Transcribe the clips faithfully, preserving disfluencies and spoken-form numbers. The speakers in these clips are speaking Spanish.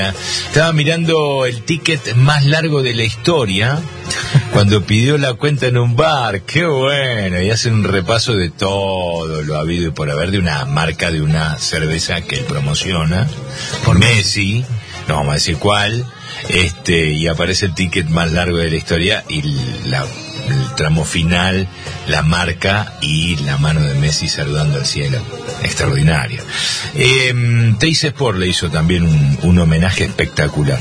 Estaba mirando el ticket más largo de la historia cuando pidió la cuenta en un bar. ¡Qué bueno! Y hace un repaso de todo lo habido y por haber de una marca de una cerveza que él promociona, por Messi, no vamos a decir cuál, este y aparece el ticket más largo de la historia y la, el tramo final, la marca y la mano de Messi saludando al cielo. Extraordinario. Eh, Teis Sport le hizo también un, un homenaje espectacular.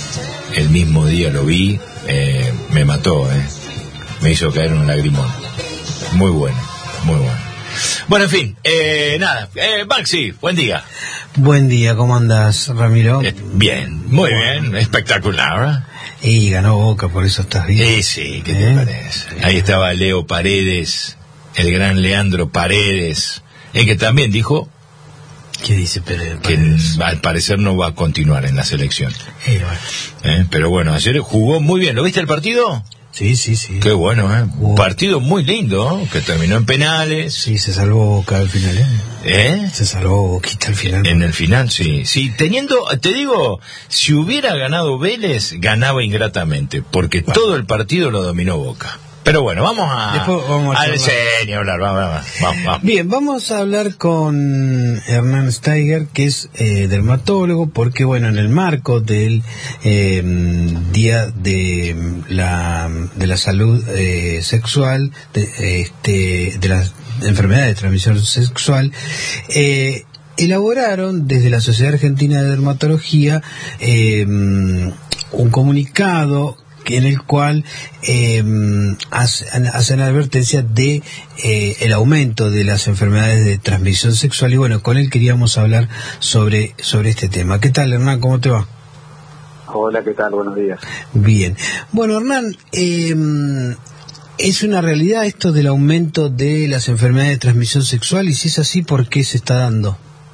El mismo día lo vi, eh, me mató, eh. me hizo caer un lagrimón. Muy bueno, muy bueno. Bueno, en fin, eh, nada, eh, Maxi, buen día. Buen día, ¿cómo andas, Ramiro? Eh, bien, muy bien, espectacular. Y ganó Boca, por eso estás bien. Sí, sí, ¿qué te ¿Eh? parece? Ahí estaba Leo Paredes, el gran Leandro Paredes, el que también dijo... ¿Qué dice Paredes? Que al parecer no va a continuar en la selección. Eh, bueno. ¿Eh? Pero bueno, ayer jugó muy bien. ¿Lo viste el partido? Sí, sí, sí. Qué bueno, ¿eh? Jugó. Un partido muy lindo, ¿eh? Que terminó en penales. Sí, se salvó Boca al final, ¿eh? ¿Eh? Se salvó Boquita al final. En el final, sí. Sí, teniendo, te digo, si hubiera ganado Vélez, ganaba ingratamente, porque bueno, todo el partido lo dominó Boca. Pero bueno, vamos a... Después vamos a al serio hablar, vamos, vamos, vamos, vamos. Bien, vamos a hablar con Hernán Steiger, que es eh, dermatólogo, porque bueno, en el marco del eh, Día de la, de la Salud eh, Sexual, de, este, de las enfermedades de transmisión sexual, eh, elaboraron desde la Sociedad Argentina de Dermatología eh, un comunicado en el cual eh, hacen, hacen advertencia de eh, el aumento de las enfermedades de transmisión sexual, y bueno, con él queríamos hablar sobre, sobre este tema. ¿Qué tal, Hernán? ¿Cómo te va? Hola, ¿qué tal? Buenos días. Bien. Bueno, Hernán, eh, ¿es una realidad esto del aumento de las enfermedades de transmisión sexual? Y si es así, ¿por qué se está dando?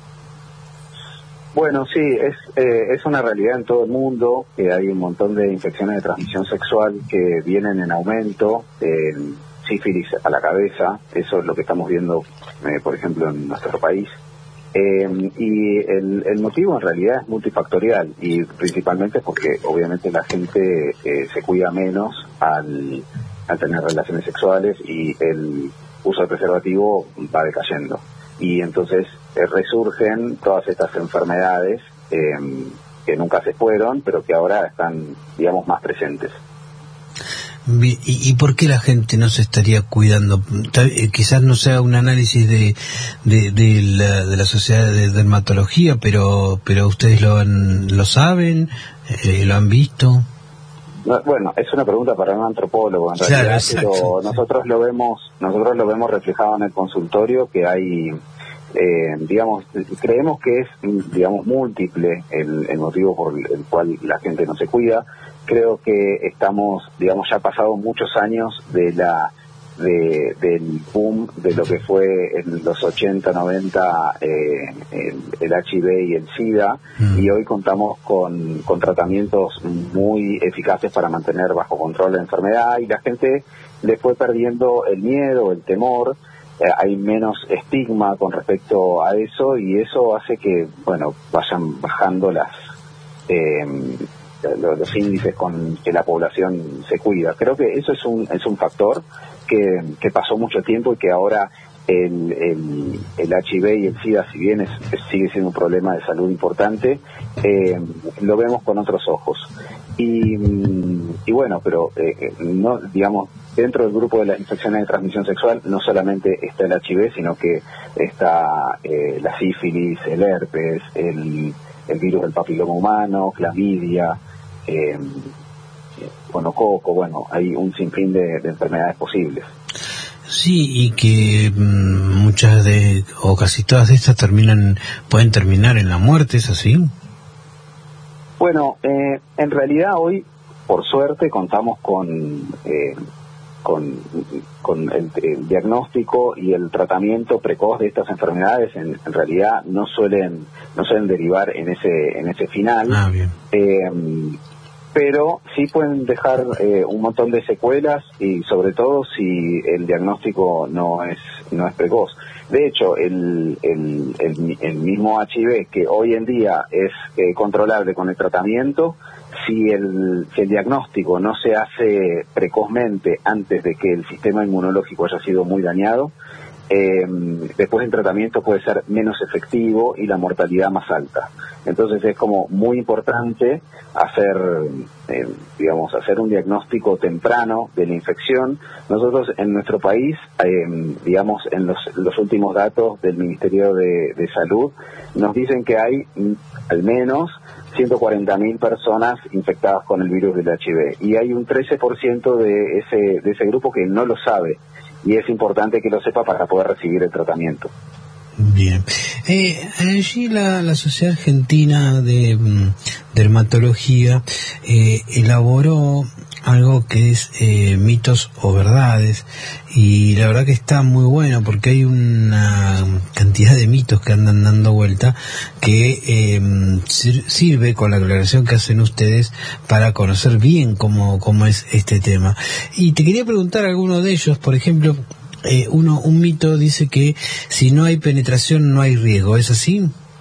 Bueno, sí, es eh, es una realidad en todo el mundo, que hay un montón de infecciones de transmisión sexual que vienen en aumento, eh, sífilis a la cabeza, eso es lo que estamos viendo, eh, por ejemplo, en nuestro país. Eh, y el, el motivo en realidad es multifactorial, y principalmente porque obviamente la gente eh, se cuida menos al, al tener relaciones sexuales y el uso de preservativo va decayendo. Y entonces eh, resurgen todas estas enfermedades eh, que nunca se fueron, pero que ahora están, digamos, más presentes. ¿Y, y por qué la gente no se estaría cuidando? Quizás no sea un análisis de de, de, la, de la Sociedad de Dermatología, pero pero ustedes lo han, lo saben, eh, lo han visto. No, bueno, es una pregunta para un antropólogo en claro, realidad, exacto. Pero nosotros lo vemos, nosotros lo vemos reflejado en el consultorio, que hay, eh, digamos, creemos que es, digamos, múltiple el, el motivo por el cual la gente no se cuida. Creo que estamos, digamos, ya pasados muchos años de la de del boom de lo que fue en los ochenta, noventa eh, el, el H I V y el SIDA, mm. y hoy contamos con, con tratamientos muy eficaces para mantener bajo control la enfermedad, y la gente le fue perdiendo el miedo, el temor, eh, hay menos estigma con respecto a eso, y eso hace que, bueno, vayan bajando las eh, los, los índices con que la población se cuida. Creo que eso es un es un factor que, que pasó mucho tiempo, y que ahora el, el, el H I V y el SIDA, si bien es, es, sigue siendo un problema de salud importante, eh, lo vemos con otros ojos. Y, y bueno, pero eh, no, digamos, dentro del grupo de las infecciones de transmisión sexual no solamente está el H I V, sino que está eh, la sífilis, el herpes, el, el virus del papiloma humano, clamidia, eh, gonococo, bueno, hay un sinfín de, de enfermedades posibles. Sí, y que mmm, muchas de, o casi todas de estas terminan, pueden terminar en la muerte, ¿es así? Bueno, eh, en realidad hoy, por suerte, contamos con eh, con, con el, el diagnóstico y el tratamiento precoz de estas enfermedades. En, en realidad no suelen no suelen derivar en ese en ese final. Ah, bien. Eh, pero sí pueden dejar eh, un montón de secuelas, y sobre todo si el diagnóstico no es no es precoz. De hecho, el, el, el, el mismo H I V, que hoy en día es eh, controlable con el tratamiento, si el, si el diagnóstico no se hace precozmente antes de que el sistema inmunológico haya sido muy dañado, eh, después el tratamiento puede ser menos efectivo y la mortalidad más alta. Entonces es como muy importante hacer, eh, digamos, hacer un diagnóstico temprano de la infección. Nosotros en nuestro país, eh, digamos, en los, los últimos datos del Ministerio de, de Salud, nos dicen que hay mm, al menos ciento cuarenta mil personas infectadas con el virus del H I V y hay un trece por ciento de ese, de ese grupo que no lo sabe y es importante que lo sepa para poder recibir el tratamiento. Bien. Eh, allí la, la Sociedad Argentina de um, Dermatología eh, elaboró algo que es eh, mitos o verdades, y la verdad que está muy bueno porque hay una cantidad de mitos que andan dando vuelta que eh, sir- sirve con la aclaración que hacen ustedes para conocer bien cómo, cómo es este tema. Y te quería preguntar alguno de ellos. Por ejemplo, Eh, uno, un mito dice que si no hay penetración no hay riesgo, ¿es así?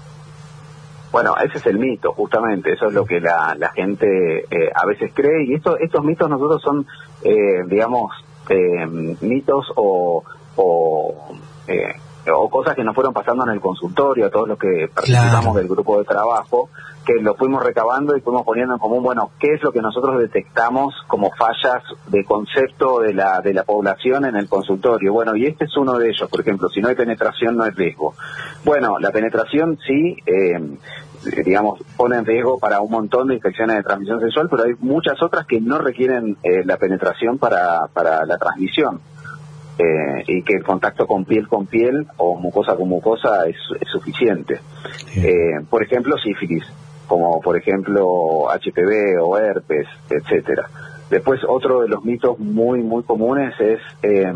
Bueno, ese es el mito, justamente, eso es lo que la, la gente eh, a veces cree, y esto, estos mitos nosotros son, eh, digamos, eh, mitos o, o, eh, o cosas que nos fueron pasando en el consultorio, a todos los que participamos Claro. del grupo de trabajo, que lo fuimos recabando y fuimos poniendo en común, bueno, qué es lo que nosotros detectamos como fallas de concepto de la de la población en el consultorio. Bueno, y este es uno de ellos, por ejemplo, si no hay penetración no hay riesgo. Bueno, la penetración sí, eh, digamos, pone en riesgo para un montón de infecciones de transmisión sexual, pero hay muchas otras que no requieren eh, la penetración para, para la transmisión. Eh, y que el contacto con piel con piel o mucosa con mucosa es, es suficiente. Eh, por ejemplo, sífilis, como por ejemplo H P V o herpes, etcétera. Después, otro de los mitos muy muy comunes es eh,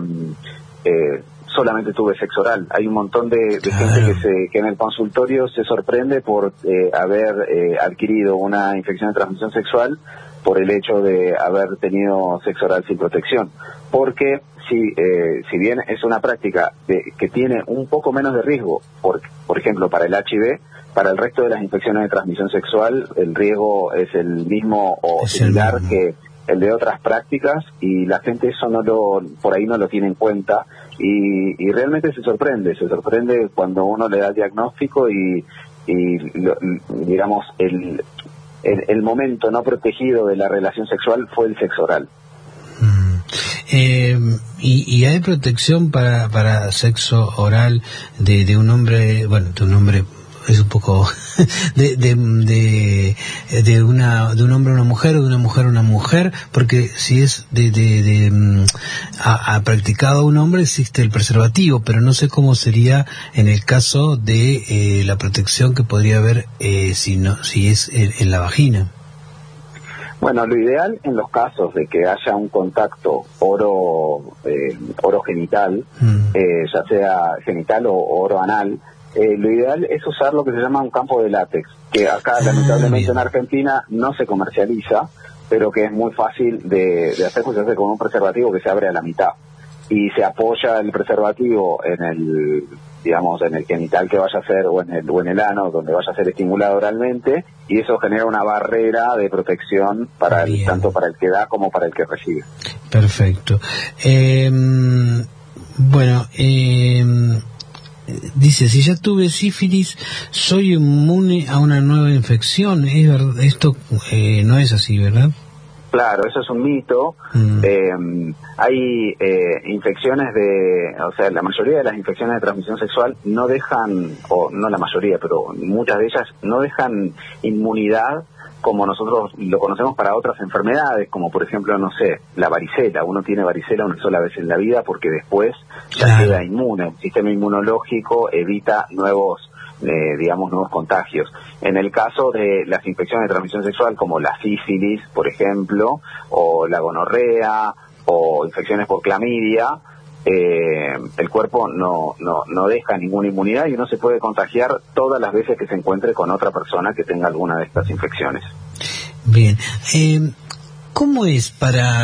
eh, solamente tuve sexo oral. Hay un montón de, de gente que, se, que en el consultorio se sorprende por eh, haber eh, adquirido una infección de transmisión sexual por el hecho de haber tenido sexo oral sin protección. Porque si, eh, si bien es una práctica de, que tiene un poco menos de riesgo, por, por ejemplo, para el H I V, para el resto de las infecciones de transmisión sexual el riesgo es el mismo o es similar el que el de otras prácticas, y la gente eso no lo, por ahí no lo tiene en cuenta, y, y realmente se sorprende, se sorprende cuando uno le da el diagnóstico y, y lo, digamos, el, el, el momento no protegido de la relación sexual fue el sexo oral. Mm. Eh, y, y hay protección para para sexo oral de, de un hombre, bueno, de un hombre es un poco de de, de de una de un hombre a una mujer o de una mujer a una mujer, porque si es de de, de a, a practicado un hombre existe el preservativo, pero no sé cómo sería en el caso de eh, la protección que podría haber eh, si no si es en, en la vagina. Bueno, lo ideal en los casos de que haya un contacto oro eh, oro genital, mm. eh, ya sea genital o oro anal, eh, lo ideal es usar lo que se llama un campo de látex, que acá ah, lamentablemente bien. En Argentina no se comercializa, pero que es muy fácil de, de hacer, pues se hace con un preservativo que se abre a la mitad y se apoya el preservativo en el, digamos, en el genital que vaya a ser o en el, o en el ano donde vaya a ser estimulado oralmente, y eso genera una barrera de protección para el, tanto para el que da como para el que recibe. Perfecto. Eh, bueno, eh, dice, si ya tuve sífilis, soy inmune a una nueva infección. ¿Es verdad? Esto eh, no es así, ¿verdad? Claro, eso es un mito. Mm. Eh, hay eh, infecciones de, o sea, la mayoría de las infecciones de transmisión sexual no dejan, o no la mayoría, pero muchas de ellas no dejan inmunidad como nosotros lo conocemos para otras enfermedades, como por ejemplo, no sé, la varicela. Uno tiene varicela una sola vez en la vida porque después ya claro. queda inmune. El sistema inmunológico evita nuevos Eh, digamos, nuevos contagios. En el caso de las infecciones de transmisión sexual, como la sífilis, por ejemplo, o la gonorrea, o infecciones por clamidia, eh, el cuerpo no, no, no deja ninguna inmunidad y uno se puede contagiar todas las veces que se encuentre con otra persona que tenga alguna de estas infecciones. Bien. Eh, ¿Cómo es para...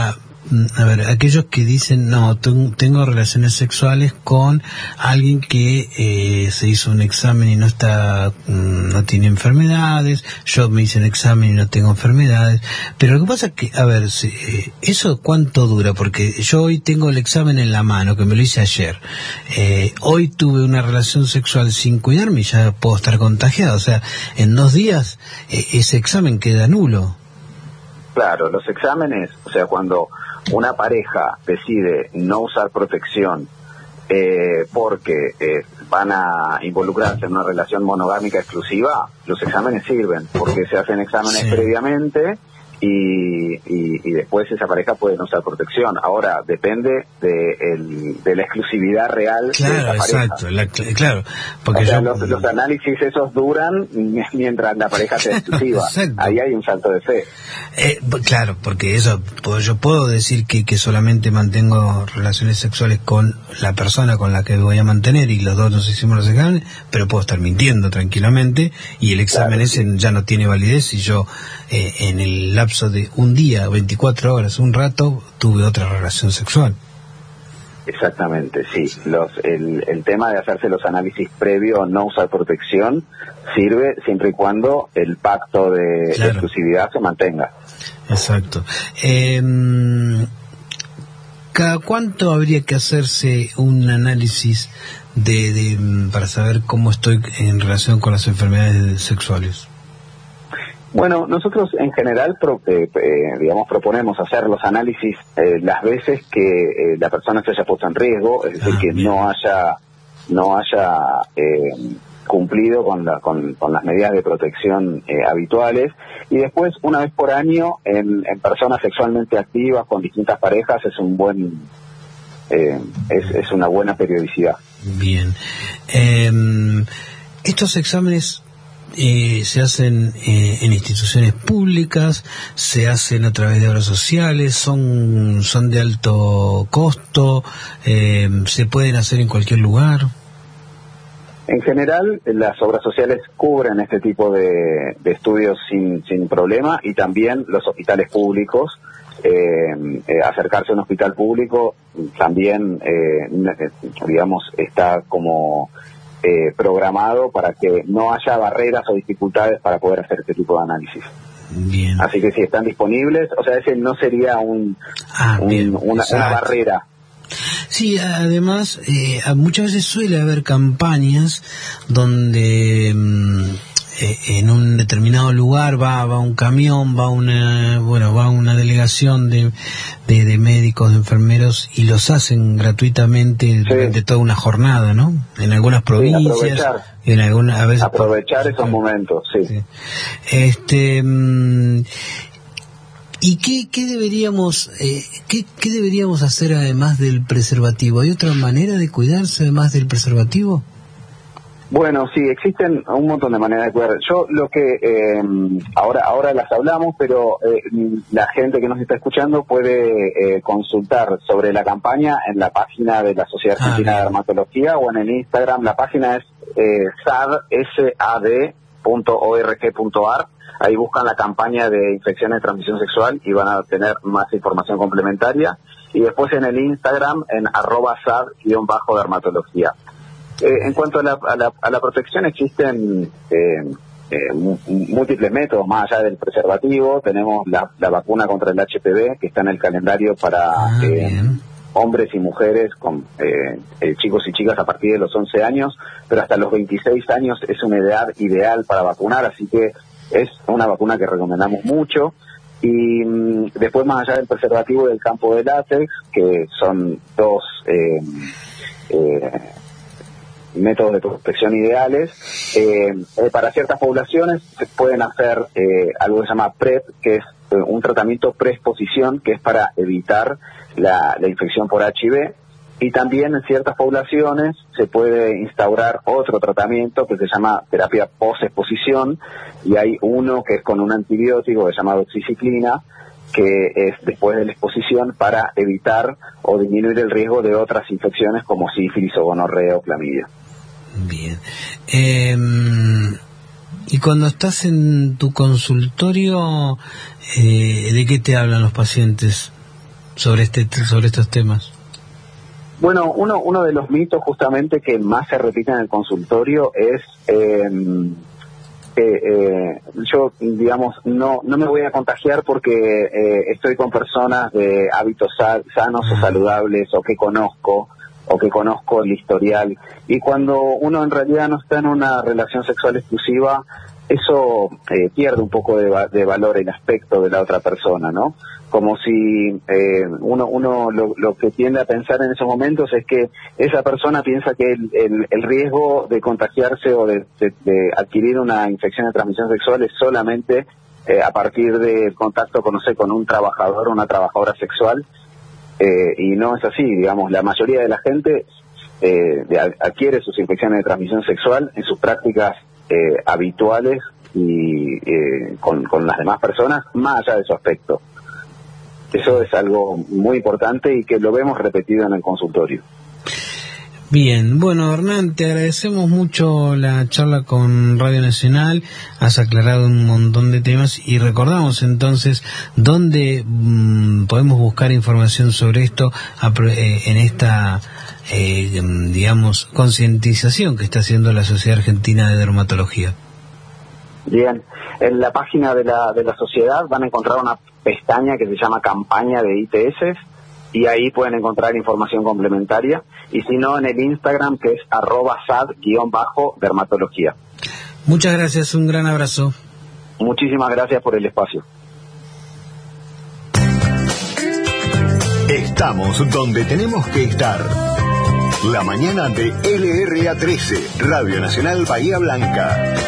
a ver, aquellos que dicen, no, tengo relaciones sexuales con alguien que eh, se hizo un examen y no está, no tiene enfermedades, yo me hice un examen y no tengo enfermedades, pero lo que pasa es que, a ver, ¿eso cuánto dura? Porque yo hoy tengo el examen en la mano, que me lo hice ayer, eh, hoy tuve una relación sexual sin cuidarme y ya puedo estar contagiado, o sea, en dos días eh, ese examen queda nulo. Claro, los exámenes, o sea, cuando una pareja decide no usar protección eh, porque eh, van a involucrarse en una relación monogámica exclusiva, los exámenes sirven, porque se hacen exámenes sí. previamente y, y, y después esa pareja puede no usar protección. Ahora, depende de, el, de la exclusividad real claro, de esa pareja. Exacto, la, claro, porque o sea, yo... los, los análisis esos duran mientras la pareja sea exclusiva. Ahí hay un salto de fe. Eh, claro, porque eso, yo puedo decir que, que solamente mantengo relaciones sexuales con la persona con la que voy a mantener y los dos nos hicimos los exámenes, pero puedo estar mintiendo tranquilamente y el examen claro, ese sí. ya no tiene validez si yo eh, en el lapso de un día, veinticuatro horas, un rato, tuve otra relación sexual. Exactamente, sí. Los, el, el tema de hacerse los análisis previo, no usar protección, sirve siempre y cuando el pacto de, claro. de exclusividad se mantenga. Exacto. Eh, ¿Cada cuánto habría que hacerse un análisis de, de para saber cómo estoy en relación con las enfermedades sexuales? Bueno, nosotros en general, pro, eh, eh, digamos, proponemos hacer los análisis eh, las veces que eh, la persona se haya puesto en riesgo, es decir, ah, que bien. no haya no haya eh, cumplido con, la, con, con las medidas de protección eh, habituales, y después una vez por año en, en personas sexualmente activas con distintas parejas es un buen eh, es, es una buena periodicidad. Bien, eh, estos exámenes Eh, se hacen eh, en instituciones públicas, se hacen a través de obras sociales, son son de alto costo, eh, se pueden hacer en cualquier lugar. En general, las obras sociales cubren este tipo de, de estudios sin, sin problema, y también los hospitales públicos. Eh, eh, acercarse a un hospital público también, eh, digamos, está como Eh, programado para que no haya barreras o dificultades para poder hacer este tipo de análisis. Bien. Así que si están disponibles, o sea, ese no sería un, ah, un bien, una, una barrera. Sí, además, eh, muchas veces suele haber campañas donde eh, en un determinado lugar va va un camión, va una bueno va una delegación de, de, de médicos, de enfermeros, y los hacen gratuitamente sí. durante toda una jornada, ¿no? En algunas provincias, sí, aprovechar, y en algunas a veces aprovechar por, esos momentos, sí. sí. Este ¿y qué, qué deberíamos eh, qué, qué deberíamos hacer además del preservativo? ¿Hay otra manera de cuidarse además del preservativo? Bueno, sí, existen un montón de maneras de cuidar. Yo lo que eh, ahora ahora las hablamos, pero eh, la gente que nos está escuchando puede eh, consultar sobre la campaña en la página de la Sociedad Argentina ah, de Dermatología o en el Instagram. La página es eh, sad punto org punto ar. Ahí buscan la campaña de infecciones de transmisión sexual y van a tener más información complementaria. Y después en el Instagram, en arroba sad guión bajo dermatología. Eh, en cuanto a la, a la, a la protección, existen eh, eh, múltiples métodos más allá del preservativo. Tenemos la, la vacuna contra el H P V, que está en el calendario para ah, eh, hombres y mujeres, con eh, eh, chicos y chicas a partir de los once años, pero hasta los veintiséis años es una edad ideal para vacunar, así que es una vacuna que recomendamos mucho. Y mmm, después, más allá del preservativo, del campo de látex, que son dos eh, eh, métodos de protección ideales, eh, eh, para ciertas poblaciones se pueden hacer eh, algo que se llama PrEP, que es eh, un tratamiento preexposición, que es para evitar la, la infección por H I V, y también en ciertas poblaciones se puede instaurar otro tratamiento que se llama terapia posexposición, y hay uno que es con un antibiótico que se llama doxiciclina, que es después de la exposición para evitar o disminuir el riesgo de otras infecciones como sífilis o gonorrea o clamidia. Bien. Eh, y cuando estás en tu consultorio, eh, ¿de qué te hablan los pacientes? sobre este sobre estos temas? Bueno, uno uno de los mitos justamente que más se repite en el consultorio es eh, que eh, yo, digamos, no no me voy a contagiar porque eh, estoy con personas de hábitos sanos o saludables, o que conozco, o que conozco el historial. Y cuando uno en realidad no está en una relación sexual exclusiva, eso eh, pierde un poco de, va- de valor el aspecto de la otra persona, ¿no? Como si eh, uno, uno lo, lo que tiende a pensar en esos momentos es que esa persona piensa que el, el, el riesgo de contagiarse o de, de, de adquirir una infección de transmisión sexual es solamente eh, a partir del contacto con, no sé, con un trabajador o una trabajadora sexual, eh, y no es así. Digamos, la mayoría de la gente eh, de, adquiere sus infecciones de transmisión sexual en sus prácticas eh, habituales y eh, con, con las demás personas, más allá de su aspecto. Eso es algo muy importante y que lo vemos repetido en el consultorio. Bien, bueno, Hernán, te agradecemos mucho la charla con Radio Nacional, has aclarado un montón de temas y recordamos entonces dónde mmm, podemos buscar información sobre esto eh, en esta, eh, digamos, concientización que está haciendo la Sociedad Argentina de Dermatología. Bien, en la página de la, de la sociedad van a encontrar una pestaña que se llama Campaña de I T S, y ahí pueden encontrar información complementaria, y si no, en el Instagram, que es arroba sad-dermatología. Muchas gracias, un gran abrazo. Muchísimas gracias por el espacio. Estamos donde tenemos que estar. La mañana de L R A trece, Radio Nacional Bahía Blanca.